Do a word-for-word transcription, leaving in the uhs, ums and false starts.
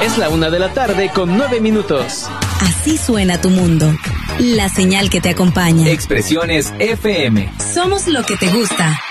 Es la una de la tarde con nueve minutos. Así suena tu mundo. La señal que te acompaña. Expresiones F M. Somos lo que te gusta.